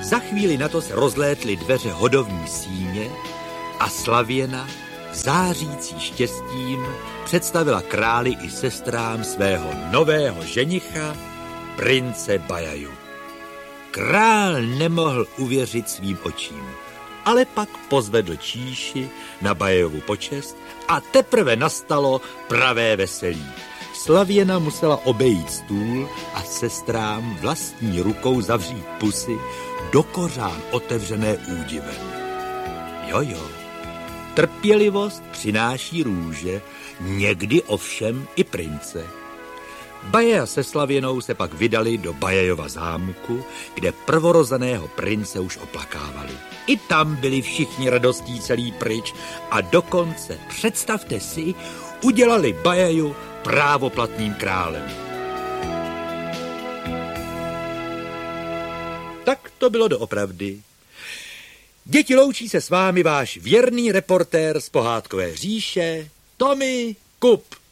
Za chvíli na to se rozlétly dveře hodovní síně a Slavěna, zářící štěstím, představila králi i sestrám svého nového ženicha, prince Bajaju. Král nemohl uvěřit svým očím, ale pak pozvedl číši na Bajajovu počest a teprve nastalo pravé veselí. Slavěna musela obejít stůl a sestrám vlastní rukou zavřít pusy do kořán otevřené údivem. Jo, trpělivost přináší růže, někdy ovšem i prince. Bajaja se Slavěnou se pak vydali do Bajajova zámku, kde prvorozeného prince už oplakávali. I tam byli všichni radostí celý pryč a dokonce, představte si, udělali Bajaju právoplatným králem. Tak to bylo doopravdy. Děti, loučí se s vámi váš věrný reportér z Pohádkové říše, Tommy Kup.